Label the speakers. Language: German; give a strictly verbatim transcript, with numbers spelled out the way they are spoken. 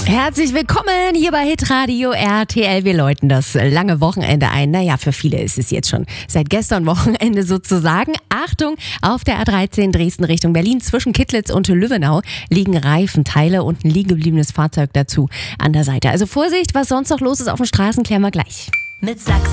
Speaker 1: Herzlich willkommen hier bei Hitradio R T L. Wir läuten das lange Wochenende ein. Naja, für viele ist es jetzt schon seit gestern Wochenende sozusagen. Achtung, auf der A dreizehn Dresden Richtung Berlin zwischen Kittlitz und Lübbenau liegen Reifenteile und ein liegen gebliebenes Fahrzeug dazu an der Seite. Also Vorsicht, was sonst noch los ist auf den Straßen, klären wir gleich.
Speaker 2: Mit Sachsen